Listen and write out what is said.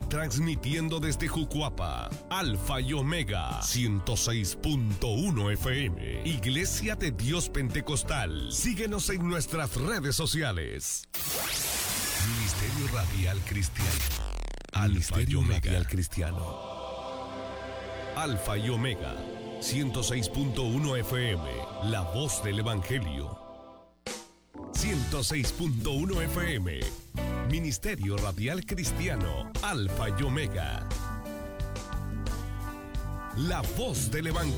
transmitiendo desde Jucuapa, Alfa y Omega, 106.1 FM, Iglesia de Dios Pentecostal. Síguenos en nuestras redes sociales. Ministerio Radial Cristiano. Alfa y Omega. Radial Cristiano. Alfa y Omega, 106.1 FM, la voz del Evangelio. 106.1 FM, Ministerio Radial Cristiano, Alfa y Omega. La voz del Evangelio.